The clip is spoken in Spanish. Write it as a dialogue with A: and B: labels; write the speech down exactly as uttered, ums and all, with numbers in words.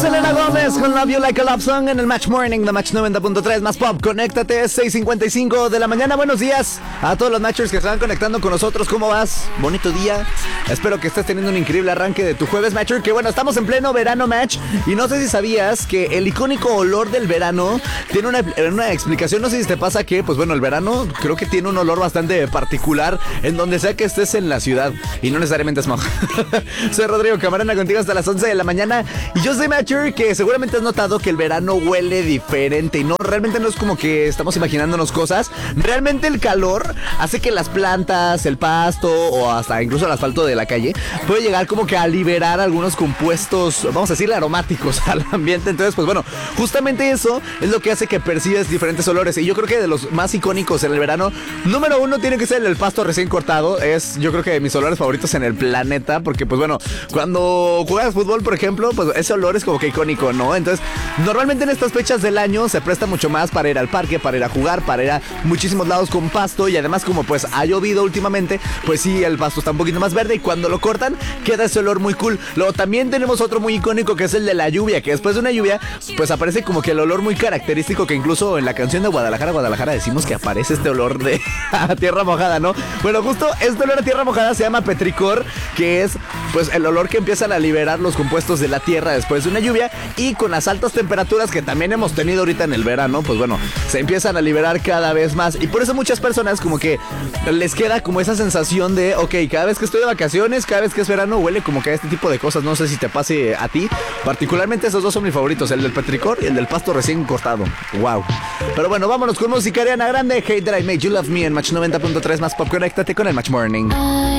A: Selena Gómez con Love You Like a Love Song en el Match Morning de Match noventa punto tres más Pop. Conéctate, seis cincuenta y cinco de la mañana. Buenos días a todos los Matchers que están conectando con nosotros. ¿Cómo vas? Bonito día. Espero que estés teniendo un increíble arranque de tu jueves, Matcher. Que bueno, estamos en pleno verano, Match. Y no sé si sabías que el icónico olor del verano tiene una, una explicación. No sé si te pasa que, pues bueno, el verano creo que tiene un olor bastante particular en donde sea que estés en la ciudad. Y no necesariamente es smog. Soy Rodrigo Camarena contigo hasta las once de la mañana. Y yo soy Matcher, que seguramente has notado que el verano huele diferente. Y no, realmente no es como que estamos imaginándonos cosas. Realmente el calor hace que las plantas, el pasto o hasta incluso el asfalto de la calle puede llegar como que a liberar algunos compuestos, vamos a decirle aromáticos al ambiente. Entonces, pues bueno, justamente eso es lo que hace que percibes diferentes olores. Y yo creo que de los más icónicos en el verano, número uno tiene que ser el pasto recién cortado. Es yo creo que de mis olores favoritos en el planeta. Porque pues bueno, cuando juegas fútbol, por ejemplo, pues ese olor es como que icónico, ¿no? Entonces, normalmente en estas fechas del año se presta mucho más para ir al parque, para ir a jugar, para ir a muchísimos lados con pasto. Y además, como pues ha llovido últimamente, pues sí, el pasto está un poquito más verde y cuando lo cortan queda ese olor muy cool. Luego también tenemos otro muy icónico que es el de la lluvia, que después de una lluvia pues aparece como que el olor muy característico, que incluso en la canción de Guadalajara, Guadalajara decimos que aparece este olor de a tierra mojada, ¿no? Bueno, justo este olor a tierra mojada se llama petricor, que es pues el olor que empiezan a liberar los compuestos de la tierra después de una lluvia. Y con las altas temperaturas que también hemos tenido ahorita en el verano, pues bueno, se empiezan a liberar cada vez más. Y por eso muchas personas como que les queda como esa sensación de, ok, cada vez que estoy de vacaciones, cada vez que es verano, huele como que a este tipo de cosas. No sé si te pase a ti. Particularmente esos dos son mis favoritos, el del petricor y el del pasto recién cortado. Wow. Pero bueno, vámonos con música. Ariana Grande, Hate That I Made You Love Me en Match noventa punto tres más Pop. Conéctate con el Match Morning.